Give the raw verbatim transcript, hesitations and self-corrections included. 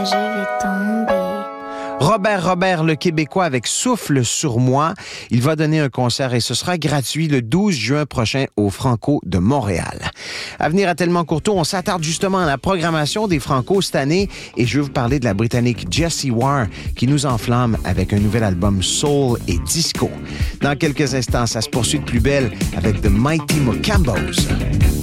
je vais tomber. Robert Robert, le Québécois, avec Souffle sur moi. Il va donner un concert et ce sera gratuit le douze juin prochain au Franco de Montréal. À venir à Tellement Courtois, on s'attarde justement à la programmation des Franco cette année et je vais vous parler de la Britannique Jessie Ware qui nous enflamme avec un nouvel album soul et disco. Dans quelques instants, ça se poursuit de plus belle avec The Mighty Mocambos.